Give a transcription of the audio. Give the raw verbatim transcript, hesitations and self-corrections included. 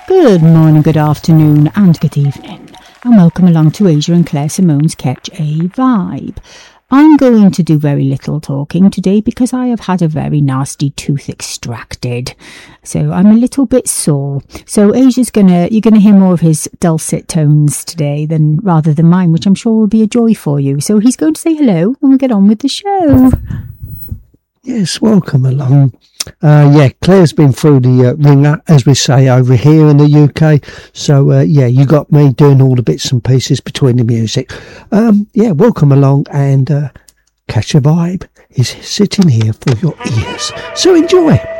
Good morning, good afternoon and good evening, and welcome along to Asia and Claire Simone's Catch a Vibe. I'm going to do very little talking today because I have had a very nasty tooth extracted, so I'm a little bit sore. So Asia's gonna, you're gonna hear more of his dulcet tones today than rather than mine, which I'm sure will be a joy for you. So he's going to say hello and we'll get on with the show. Yes, welcome along. Uh, yeah, Claire's been through the uh, ringer, as we say over here in the U K. So, uh, yeah, you got me doing all the bits and pieces between the music. Um, yeah, welcome along, and uh, Catch a Vibe is sitting here for your ears. So enjoy.